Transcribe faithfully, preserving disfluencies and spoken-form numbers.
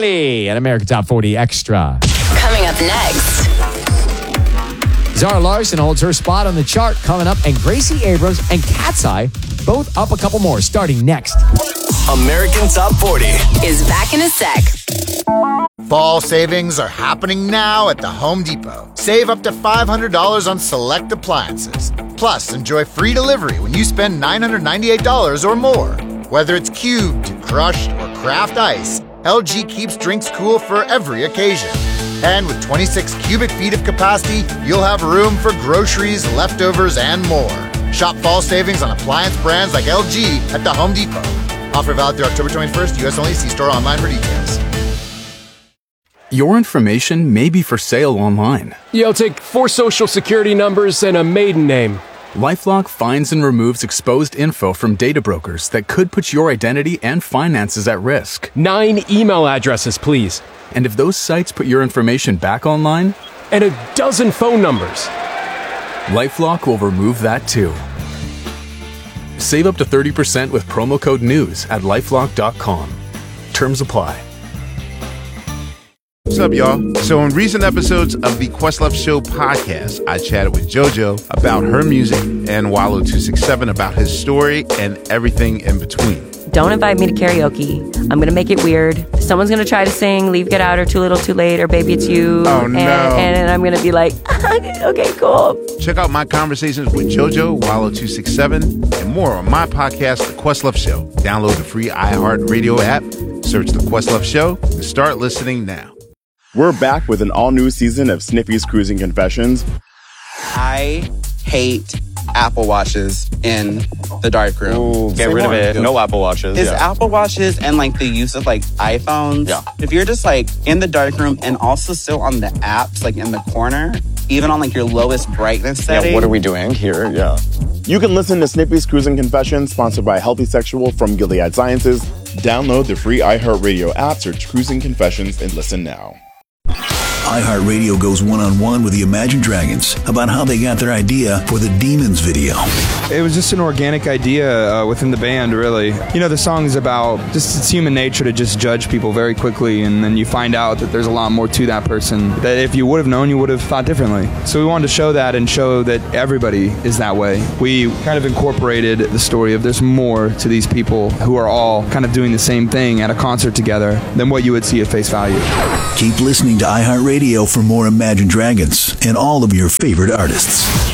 Riley at American Top forty Extra. Coming up next. Zara Larsson holds her spot on the chart coming up, and Gracie Abrams and Cat's Eye both up a couple more starting next. American Top forty Is back in a sec. Fall savings are happening now at the Home Depot. Save up to five hundred dollars on select appliances. Plus, enjoy free delivery when you spend nine hundred ninety-eight dollars or more. Whether it's cubed, crushed, or craft ice, L G keeps drinks cool for every occasion. And with twenty-six cubic feet of capacity, you'll have room for groceries, leftovers, and more. Shop fall savings on appliance brands like L G at the Home Depot. Offer valid through October twenty-first, U S only. See store online for details. Your information may be for sale online. Yeah, I'll take four social security numbers and a maiden name. LifeLock finds and removes exposed info from data brokers that could put your identity and finances at risk. Nine email addresses, please. And if those sites put your information back online? And a dozen phone numbers. LifeLock will remove that too. Save up to thirty percent with promo code NEWS at lifelock dot com. Terms apply. What's up, y'all? So in recent episodes of the Questlove Show podcast, I chatted with JoJo about her music and Wallow two sixty-seven about his story and everything in between. Don't invite me to karaoke. I'm going to make it weird. Someone's going to try to sing Leave, Get Out, or Too Little, Too Late, or Baby It's You. Oh, no. And, and I'm going to be like, okay, cool. Check out my conversations with JoJo, Wallow two sixty-seven, and more on my podcast, The Questlove Show. Download the free iHeartRadio app, search The Questlove Show, and start listening now. We're back with an all-new season of Snippy's Cruising Confessions. I hate Apple Watches in the darkroom. Ooh, get rid of it. No Apple Watches. Is yeah. Apple Watches and like the use of like iPhones. Yeah. If you're just like in the darkroom and also still on the apps, like in the corner, even on like your lowest brightness setting. Yeah, what are we doing here? Yeah. You can listen to Snippy's Cruising Confessions, sponsored by Healthy Sexual from Gilead Sciences. Download the free iHeartRadio app, search Cruising Confessions, and listen now. iHeartRadio goes one-on-one with the Imagine Dragons about how they got their idea for the Demons video. It was just an organic idea uh, within the band, really. You know, the song is about just it's human nature to just judge people very quickly, and then you find out that there's a lot more to that person, that if you would have known, you would have thought differently. So we wanted to show that and show that everybody is that way. We kind of incorporated the story of there's more to these people who are all kind of doing the same thing at a concert together than what you would see at face value. Keep listening to iHeartRadio for more Imagine Dragons and all of your favorite artists.